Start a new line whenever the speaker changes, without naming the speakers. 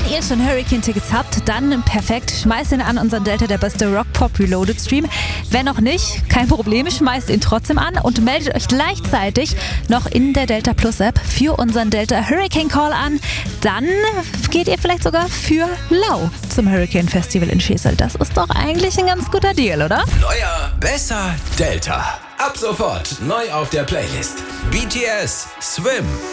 ihr schon Hurricane-Tickets habt, dann perfekt. Schmeißt ihn an unseren Delta der beste Rock Pop Reloaded Stream. Wenn noch nicht, kein Problem, schmeißt ihn trotzdem an und meldet euch gleichzeitig noch in der Delta Plus App für unseren Delta Hurricane Call an. Dann geht ihr vielleicht sogar für lau zum Hurricane Festival in Schesel. Das ist doch eigentlich ein ganz guter Deal, oder?
Neuer, besser Delta. Ab sofort neu auf der Playlist. BTS Swim.